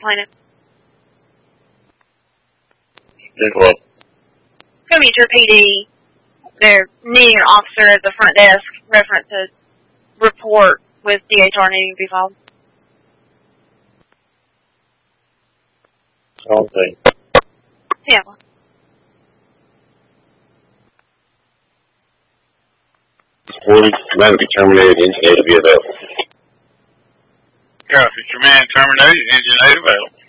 plaintiff. Did what? Go meet your PD. They're needing an officer at the front desk. Reference a report with DHR needing to be filed. Okay. Yeah. Reported, man to be terminated, engine A to be available. Copy. Command terminated, engine A available.